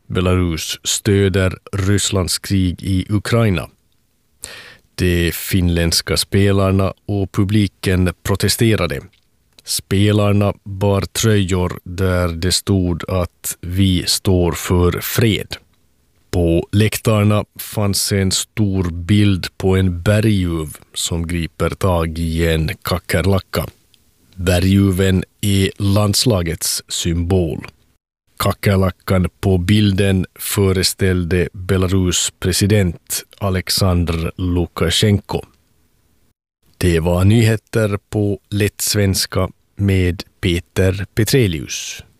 Belarus stöder Rysslands krig i Ukraina. De finländska spelarna och publiken protesterade. Spelarna bar tröjor där det stod att vi står för fred. På läktarna fanns en stor bild på en berguv som griper tag i en kackerlacka. Berguven är landslagets symbol. Kackerlackan på bilden föreställde Belarus president Alexander Lukasjenko. Det var nyheter på lätt svenska med Peter Petrelius.